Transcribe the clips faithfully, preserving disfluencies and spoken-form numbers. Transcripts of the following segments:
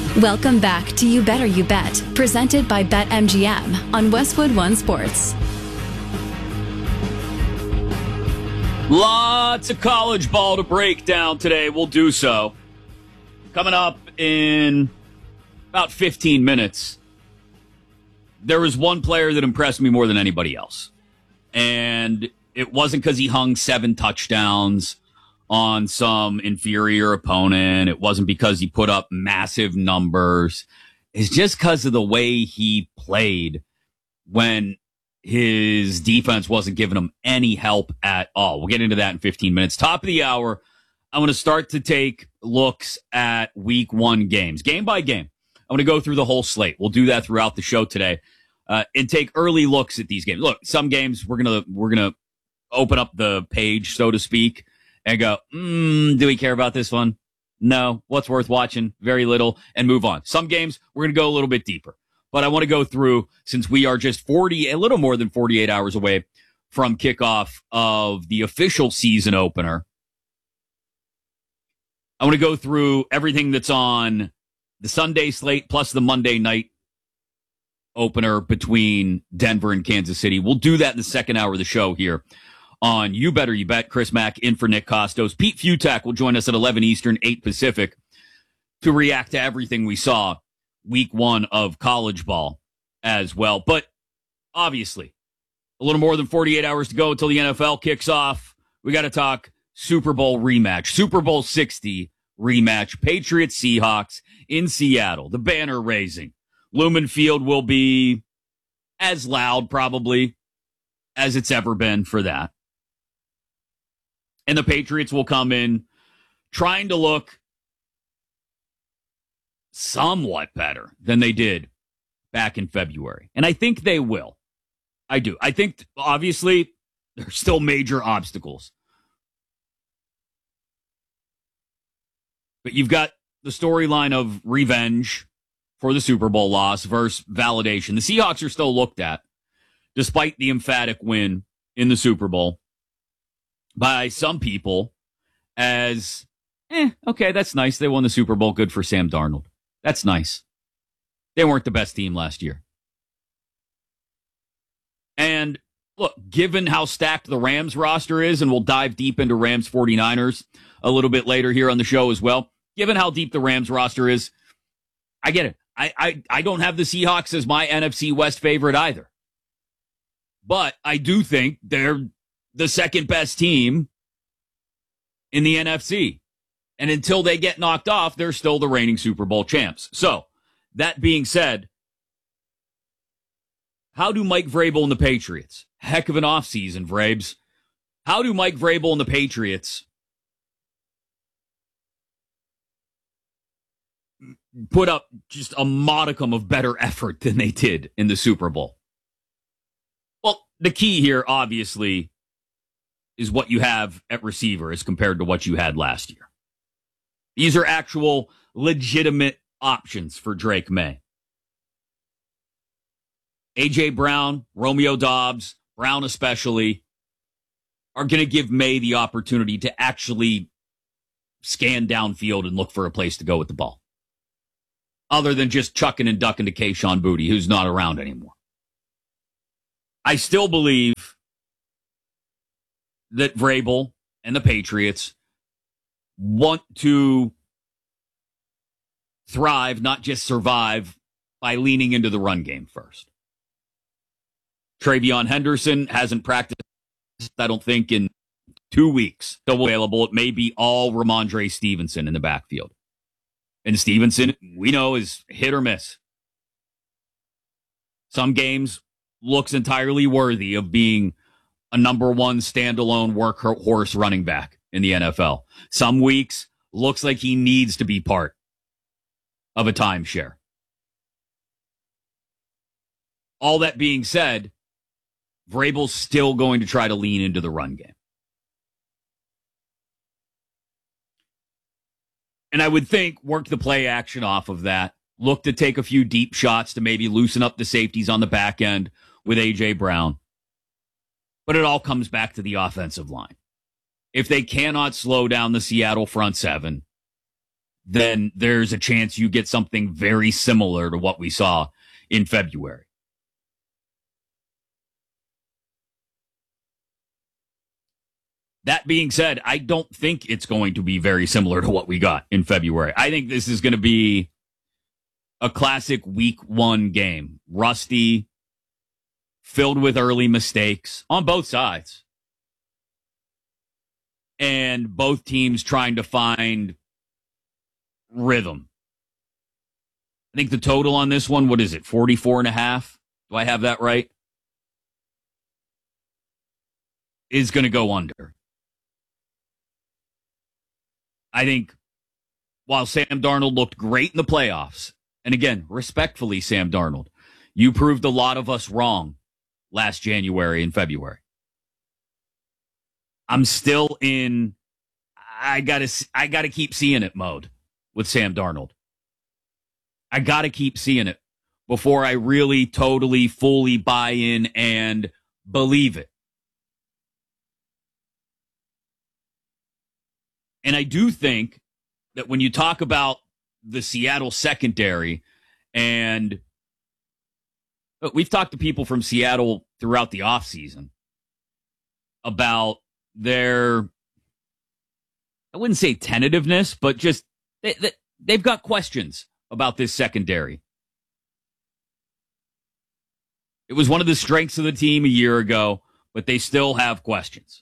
Welcome back to You Better You Bet, presented by BetMGM on Westwood One Sports. Lots of college ball to break down today. We'll do so. Coming up in about fifteen minutes, there was one player that impressed me more than anybody else. And it wasn't because he hung seven touchdowns on some inferior opponent. It wasn't because he put up massive numbers. It's just because of the way he played when his defense wasn't giving him any help at all. We'll get into that in fifteen minutes. Top of the hour, I'm going to start to take looks at week one games, game by game. I'm going to go through the whole slate. We'll do that throughout the show today, uh, and take early looks at these games. Look, some games we're going to, we're going to open up the page, so to speak, and go, mm, do we care about this one? No. What's worth watching? Very little, and move on. Some games, we're going to go a little bit deeper. But I want to go through, since we are just forty, a little more than forty-eight hours away from kickoff of the official season opener. I want to go through everything that's on the Sunday slate plus the Monday night opener between Denver and Kansas City. We'll do that in the second hour of the show here on You Better You Bet. Chris Mack in for Nick Costos. Pete Futak will join us at eleven Eastern, eight Pacific to react to everything we saw week one of college ball as well. But obviously, a little more than forty-eight hours to go until the N F L kicks off. We got to talk Super Bowl rematch, Super Bowl sixty rematch, Patriots Seahawks in Seattle, the banner raising. Lumen Field will be as loud probably as it's ever been for that. And the Patriots will come in trying to look somewhat better than they did back in February. And I think they will. I do. I think, obviously, there's still major obstacles. But you've got the storyline of revenge for the Super Bowl loss versus validation. The Seahawks are still looked at, despite the emphatic win in the Super Bowl, by some people as, eh, okay, that's nice. They won the Super Bowl. Good for Sam Darnold. That's nice. They weren't the best team last year. And look, given how stacked the Rams roster is, and we'll dive deep into Rams 49ers a little bit later here on the show as well, given how deep the Rams roster is, I get it. I, I, I don't have the Seahawks as my N F C West favorite either. But I do think they're the second best team in the N F C. And until they get knocked off, they're still the reigning Super Bowl champs. So, that being said, how do Mike Vrabel and the Patriots, heck of an offseason, Vrabes, how do Mike Vrabel and the Patriots put up just a modicum of better effort than they did in the Super Bowl? Well, the key here, obviously, is what you have at receiver as compared to what you had last year. These are actual legitimate options for Drake May. A J. Brown, Romeo Doubs, Brown especially, are going to give May the opportunity to actually scan downfield and look for a place to go with the ball, other than just chucking and ducking to Kayshon Boutte, who's not around anymore. I still believe that Vrabel and the Patriots want to thrive, not just survive, by leaning into the run game first. TreVeyon Henderson hasn't practiced, I don't think, in two weeks. Still available. It may be all Ramondre Stevenson in the backfield. And Stevenson, we know, is hit or miss. Some games looks entirely worthy of being a number one standalone workhorse running back in the N F L. Some weeks looks like he needs to be part of a timeshare. All that being said, Vrabel's still going to try to lean into the run game. And I would think work the play action off of that. Look to take a few deep shots to maybe loosen up the safeties on the back end with A J. Brown. But it all comes back to the offensive line. If they cannot slow down the Seattle front seven, then there's a chance you get something very similar to what we saw in February. That being said, I don't think it's going to be very similar to what we got in February. I think this is going to be a classic week one game. Rusty, filled with early mistakes on both sides. And both teams trying to find rhythm. I think the total on this one, what is it, forty-four and a half? Do I have that right? Is going to go under. I think while Sam Darnold looked great in the playoffs, and again, respectfully, Sam Darnold, you proved a lot of us wrong last January and February. I'm still in, I gotta, I gotta keep seeing it mode with Sam Darnold. I gotta keep seeing it before I really totally, fully buy in and believe it. And I do think that when you talk about the Seattle secondary, and look, we've talked to people from Seattle throughout the offseason about their, I wouldn't say tentativeness, but just they, they, they've got questions about this secondary. It was one of the strengths of the team a year ago, but they still have questions.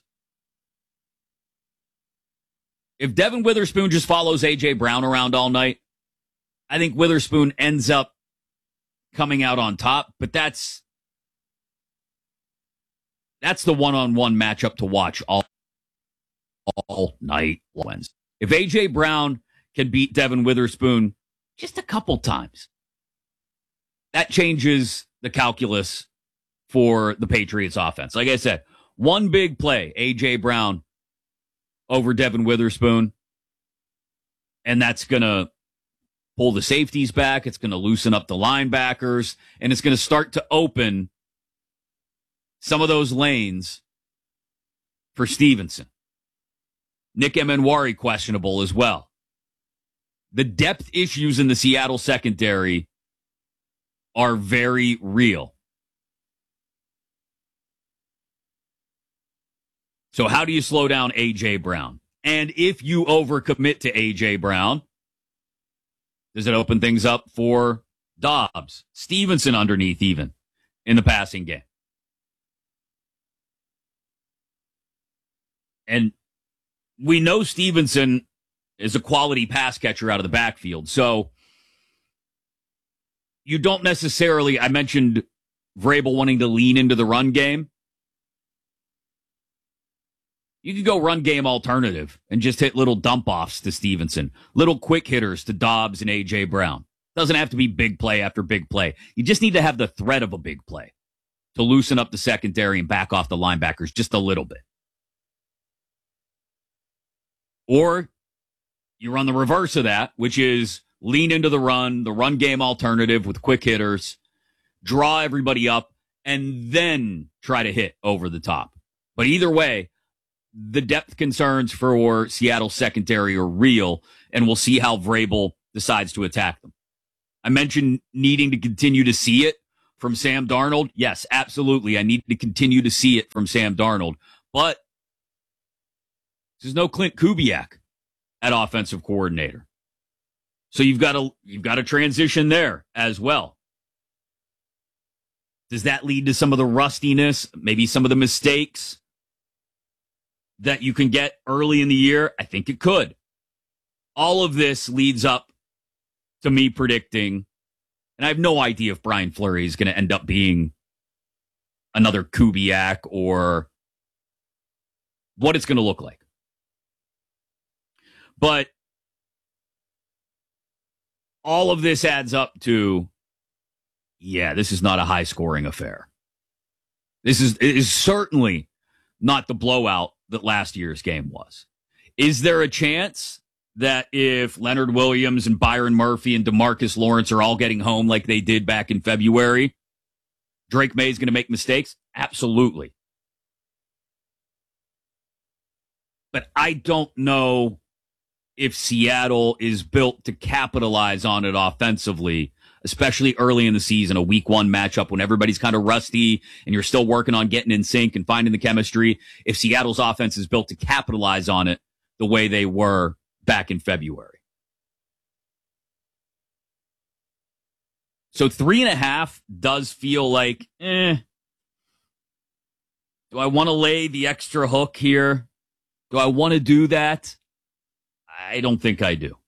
If Devin Witherspoon just follows A J. Brown around all night, I think Witherspoon ends up coming out on top, but that's that's the one-on-one matchup to watch all, all night Wednesday. If A J. Brown can beat Devin Witherspoon just a couple times, that changes the calculus for the Patriots offense. Like I said, one big play, A J. Brown over Devin Witherspoon, and that's going to pull the safeties back. It's going to loosen up the linebackers, and it's going to start to open some of those lanes for Stevenson. Nick Emenwari questionable as well. The depth issues in the Seattle secondary are very real. So how do you slow down A J. Brown? And if you overcommit to A J. Brown, does it open things up for Dobbs, Stevenson underneath even in the passing game? And we know Stevenson is a quality pass catcher out of the backfield. So you don't necessarily, I mentioned Vrabel wanting to lean into the run game. You could go run game alternative and just hit little dump offs to Stevenson, little quick hitters to Dobbs and A J. Brown. Doesn't have to be big play after big play. You just need to have the threat of a big play to loosen up the secondary and back off the linebackers just a little bit. Or you run the reverse of that, which is lean into the run, the run game alternative with quick hitters, draw everybody up, and then try to hit over the top. But either way, the depth concerns for Seattle secondary are real, and we'll see how Vrabel decides to attack them. I mentioned needing to continue to see it from Sam Darnold. Yes, absolutely. I need to continue to see it from Sam Darnold. But there's no Clint Kubiak at offensive coordinator. So you've got to, you've got to transition there as well. Does that lead to some of the rustiness, maybe some of the mistakes that you can get early in the year? I think it could. All of this leads up to me predicting, and I have no idea if Brian Fleury is going to end up being another Kubiak or what it's going to look like. But all of this adds up to, yeah, this is not a high-scoring affair. This is, it is certainly not the blowout that last year's game was. Is there a chance that if Leonard Williams and Byron Murphy and DeMarcus Lawrence are all getting home like they did back in February, Drake May is going to make mistakes? Absolutely. But I don't know if Seattle is built to capitalize on it offensively, especially early in the season, a week one matchup when everybody's kind of rusty and you're still working on getting in sync and finding the chemistry. If Seattle's offense is built to capitalize on it the way they were back in February. So three and a half does feel like, eh. Do I want to lay the extra hook here? Do I want to do that? I don't think I do.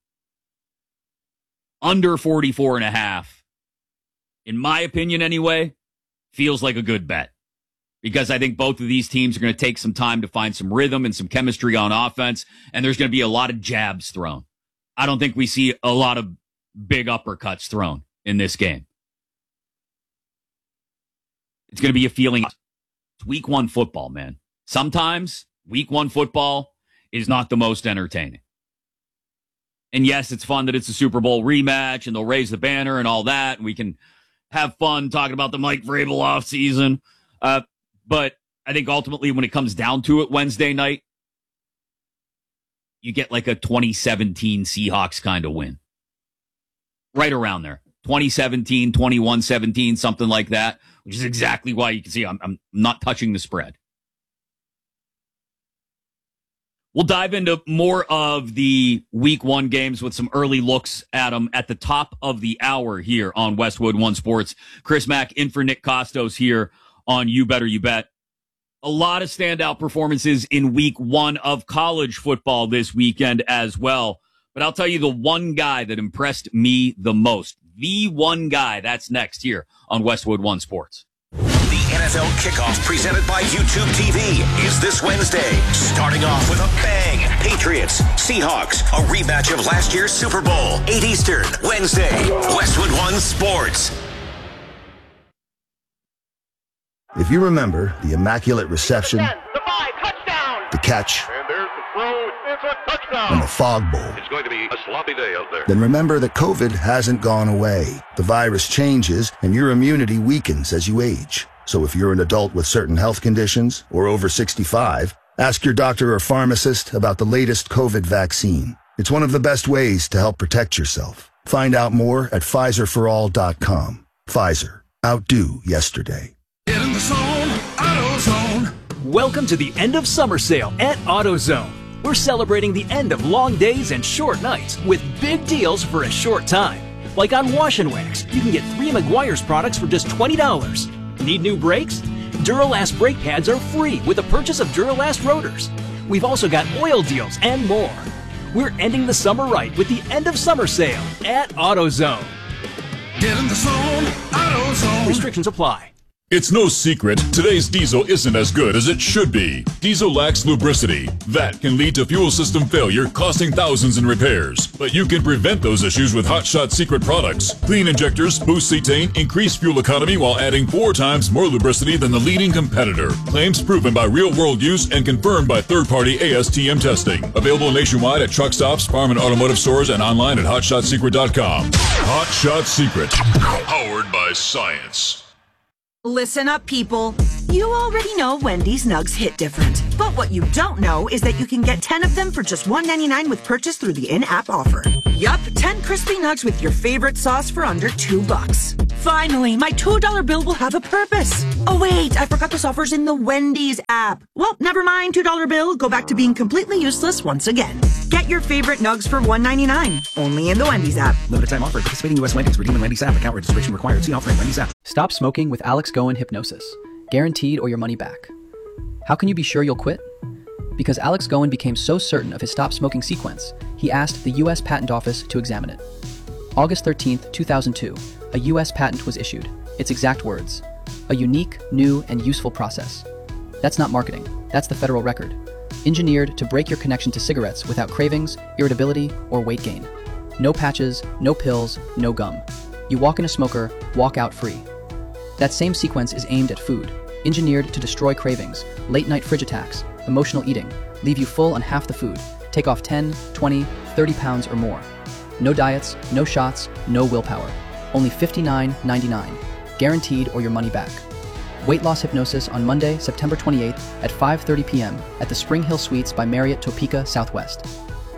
Under forty-four and a half, in my opinion anyway, feels like a good bet. Because I think both of these teams are going to take some time to find some rhythm and some chemistry on offense, and there's going to be a lot of jabs thrown. I don't think we see a lot of big uppercuts thrown in this game. It's going to be a feeling. It's week one football, man. Sometimes week one football is not the most entertaining. And yes, it's fun that it's a Super Bowl rematch and they'll raise the banner and all that. And we can have fun talking about the Mike Vrabel offseason. Uh, but I think ultimately when it comes down to it Wednesday night, you get like a twenty seventeen Seahawks kind of win. Right around there. twenty seventeen, twenty-one seventeen, something like that, which is exactly why you can see I'm, I'm not touching the spread. We'll dive into more of the week one games with some early looks at them at the top of the hour here on Westwood One Sports. Chris Mack in for Nick Costos here on You Better You Bet. A lot of standout performances in week one of college football this weekend as well. But I'll tell you the one guy that impressed me the most. The one guy that's next here on Westwood One Sports. The N F L kickoff presented by YouTube T V is this Wednesday. Starting off with a bang. Patriots, Seahawks, a rematch of last year's Super Bowl. eight Eastern, Wednesday. Westwood One Sports. If you remember the immaculate reception, ten, the five, touchdown. The catch, And there's the throw. It's a touchdown. and the fog bowl, It's going to be a sloppy day out there. then remember that COVID hasn't gone away. The virus changes and your immunity weakens as you age. So if you're an adult with certain health conditions or over sixty-five, ask your doctor or pharmacist about the latest COVID vaccine. It's one of the best ways to help protect yourself. Find out more at Pfizer for all dot com. Pfizer. Outdo yesterday. Get in the zone, AutoZone. Welcome to the end of summer sale at AutoZone. We're celebrating the end of long days and short nights with big deals for a short time. Like on Wash and Wax, you can get three Meguiar's products for just twenty dollars. Need new brakes? Duralast brake pads are free with the purchase of Duralast rotors. We've also got oil deals and more. We're ending the summer right with the end of summer sale at AutoZone. Get in the zone, AutoZone. Restrictions apply. It's no secret, today's diesel isn't as good as it should be. Diesel lacks lubricity. That can lead to fuel system failure, costing thousands in repairs. But you can prevent those issues with Hot Shot Secret products. Clean injectors, boost cetane, increase fuel economy while adding four times more lubricity than the leading competitor. Claims proven by real-world use and confirmed by third-party A S T M testing. Available nationwide at truck stops, farm and automotive stores, and online at hot shot secret dot com. Hot Shot Secret. Powered by science. Listen up, people. You already know Wendy's Nugs hit different. But what you don't know is that you can get ten of them for just one ninety-nine with purchase through the in-app offer. Yup, ten crispy nugs with your favorite sauce for under two bucks. Finally, my two dollar bill will have a purpose. Oh wait, I forgot this offer's in the Wendy's app. Well, never mind, two dollar bill. Go back to being completely useless once again. Get your favorite nugs for one ninety-nine. Only in the Wendy's app. Limited time offer. Participating U S Wendy's. Redeem in Wendy's app. Account registration required. See offer in Wendy's app. Stop smoking with Alex Goen Hypnosis. Guaranteed or your money back. How can you be sure you'll quit? Because Alex Goen became so certain of his stop smoking sequence, he asked the U S Patent Office to examine it. August thirteenth, two thousand two, a U S patent was issued. Its exact words: a unique, new, and useful process. That's not marketing. That's the federal record. Engineered to break your connection to cigarettes without cravings, irritability, or weight gain. No patches, no pills, no gum. You walk in a smoker, walk out free. That same sequence is aimed at food, engineered to destroy cravings, late-night fridge attacks, emotional eating, leave you full on half the food, take off ten, twenty, thirty pounds or more. No diets, no shots, no willpower. Only fifty-nine ninety-nine. Guaranteed or your money back. Weight loss hypnosis on Monday, September twenty-eighth at five thirty p.m. at the Spring Hill Suites by Marriott Topeka Southwest.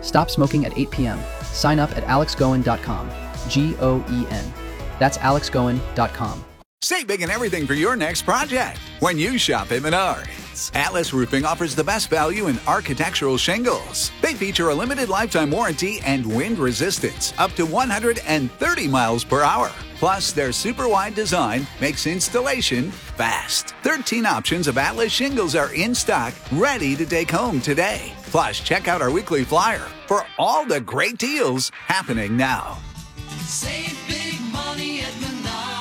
Stop smoking at eight p.m. Sign up at alex goen dot com. G O E N. That's alex goen dot com. Save big and everything for your next project when you shop at Menards. Atlas Roofing offers the best value in architectural shingles. They feature a limited lifetime warranty and wind resistance up to one hundred thirty miles per hour. Plus, their super wide design makes installation fast. thirteen options of Atlas shingles are in stock, ready to take home today. Plus, check out our weekly flyer for all the great deals happening now. Save big money at Menards.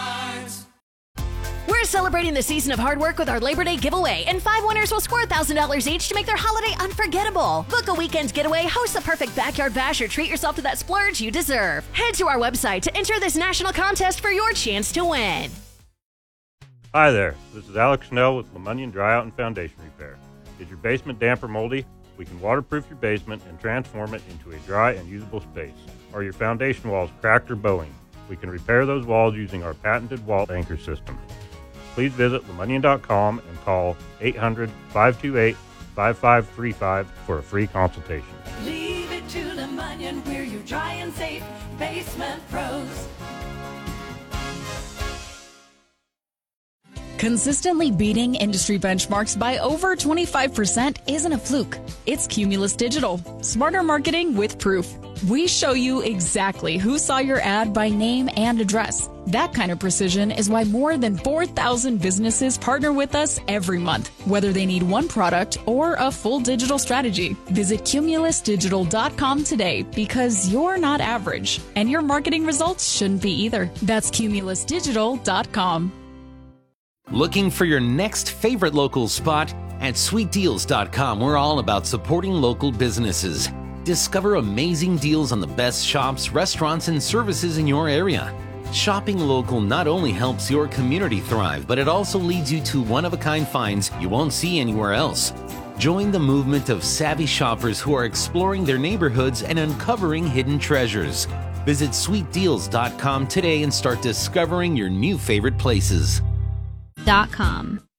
We're celebrating the season of hard work with our Labor Day giveaway, and five winners will score one thousand dollars each to make their holiday unforgettable. Book a weekend getaway, host the perfect backyard bash, or treat yourself to that splurge you deserve. Head to our website to enter this national contest for your chance to win. Hi there, this is Alex Snell with LeMonion Dryout and Foundation Repair. Is your basement damp or moldy? We can waterproof your basement and transform it into a dry and usable space. Are your foundation walls cracked or bowing? We can repair those walls using our patented wall anchor system. Please visit lemonion dot com and call eight hundred, five two eight, five five three five for a free consultation. Leave it to LeMonion, we're your dry and safe basement pros. Consistently beating industry benchmarks by over twenty-five percent isn't a fluke. It's Cumulus Digital. Smarter marketing with proof. We show you exactly who saw your ad by name and address. That kind of precision is why more than four thousand businesses partner with us every month, whether they need one product or a full digital strategy. Visit cumulus digital dot com today, because you're not average, and your marketing results shouldn't be either. That's cumulus digital dot com. Looking for your next favorite local spot? At sweet deals dot com, we're all about supporting local businesses. Discover amazing deals on the best shops, restaurants, and services in your area. Shopping local not only helps your community thrive, but it also leads you to one-of-a-kind finds you won't see anywhere else. Join the movement of savvy shoppers who are exploring their neighborhoods and uncovering hidden treasures. Visit sweet deals dot com today and start discovering your new favorite places. Dot com.